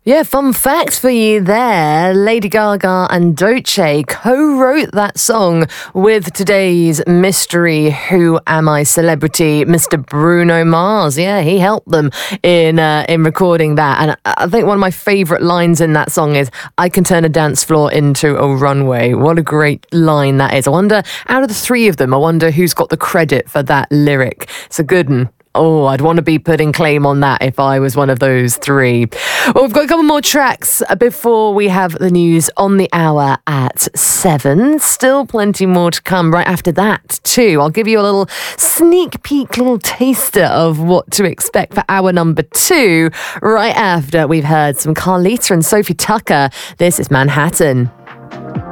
Yeah, fun fact for you there. Lady Gaga and Doechii co-wrote that song with today's mystery Who Am I celebrity, Mr. Bruno Mars. Yeah, he helped them in recording that. And I think one of my favourite lines in that song is, "I can turn a dance floor into a runway." What a great line that is. I wonder, out of the three of them, I wonder who's got the credit for that lyric. It's a good one. Oh, I'd want to be putting claim on that if I was one of those three. Well, we've got a couple more tracks before we have the news on the hour at 7. Still plenty more to come right after that too. I'll give you a little sneak peek, little taster of what to expect for hour number 2 right after we've heard some Carlita and Sophie Tucker. This is Manhattan.